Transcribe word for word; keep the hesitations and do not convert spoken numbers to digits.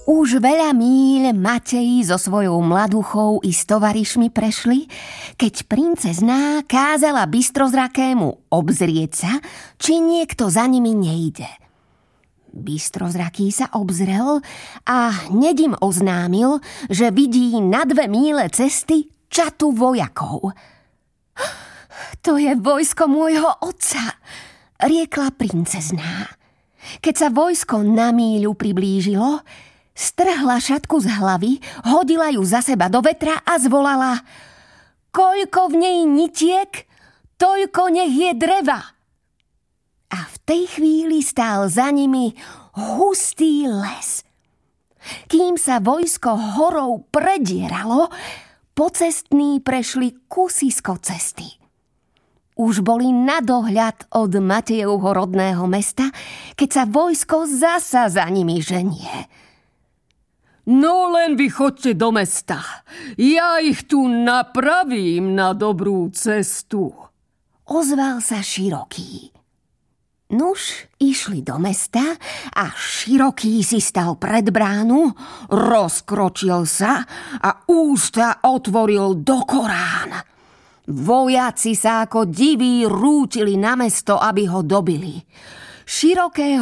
Už veľa míľ Matej so svojou mladuchou i s tovarišmi prešli, keď princezná kázala bystrozrakému obzrieť sa, či niekto za nimi nejde. Bystrozraký sa obzrel a hneď im oznámil, že vidí na dve míle cesty čatu vojakov. To je vojsko môjho otca, riekla princezná. Keď sa vojsko na míľu priblížilo, strhla šatku z hlavy, hodila ju za seba do vetra a zvolala: Koľko v nej nitiek, toľko nech je dreva. A v tej chvíli stál za nimi hustý les. Kým sa vojsko horou predieralo, pocestní prešli kusisko cesty. Už boli na dohľad od Matejovho rodného mesta, keď sa vojsko zasa za nimi ženie. No len vy chodte do mesta. Ja ich tu napravím na dobrú cestu. Ozval sa Široký. Nuž, išli do mesta a Široký si stal pred bránu, rozkročil sa a ústa otvoril do Korán. Vojaci sa ako diví rútili na mesto, aby ho dobili. Širokého